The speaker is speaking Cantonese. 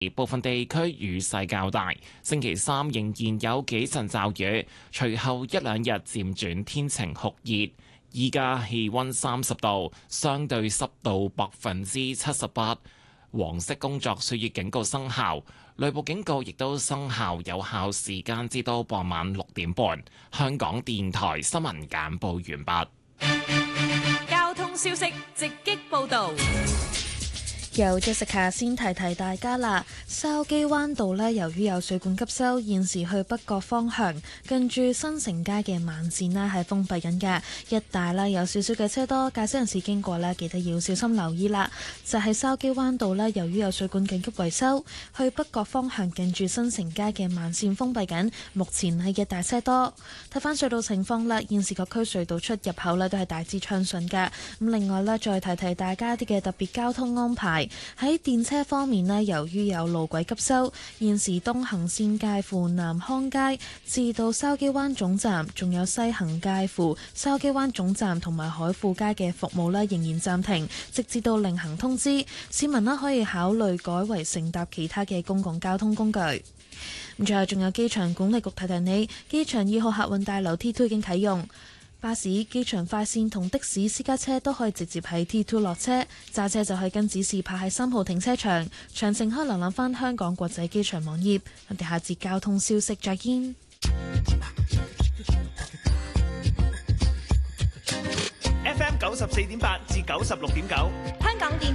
部分地區雨勢較大。星期三仍然有幾陣驟雨，隨後一兩日漸轉天晴酷熱。依家氣溫30度，相對濕度78%。黃色工作暑熱警告生效，雷暴警告亦都生效，有效時間至到傍晚6點半。香港電台新聞簡報完畢。 交通消息直擊報導。 由 Jessica 先提大家啦，筲箕灣道呢，由於有水管急修，現時去北角方向近住新城街嘅慢線呢係封閉緊嘅，一帶呢有少少嘅車多，駕駛人士經過呢記得要小心留意啦。就係筲箕灣道呢，由於有水管緊急維修，去北角方向近住新城街嘅慢線封閉緊，目前係一大車多。睇翻隧道情況啦，現時各區隧道出入口呢都係大致暢順嘅。咁另外呢，再提大家啲嘅特別交通安排。喺電車方面呢，由於有路軌急修，現時東行線介乎南康街至到筲箕灣總站，仲有西行介乎筲箕灣總站同埋海富街嘅服務呢仍然暫停，直至到另行通知。市民呢可以考慮改為乘搭其他嘅公共交通工具。咁最後仲有機場管理局提你，機場2號客運大樓 T2 已經啟用。巴士、機場快線同的士、私家車都可以直接喺 T2 落車，揸車就可以跟指示泊喺3號停車場。詳情可以瀏覽翻香港國際機場網頁。我哋下節交通消息再見。 FM 94.8至96.9，香港電